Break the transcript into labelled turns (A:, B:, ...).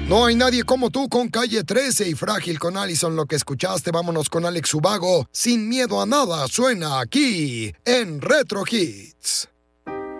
A: No hay nadie como tú con Calle 13 y Frágil con Allison. Lo que escuchaste, vámonos con Alex Ubago. Sin miedo a nada, suena aquí en Retro Hits.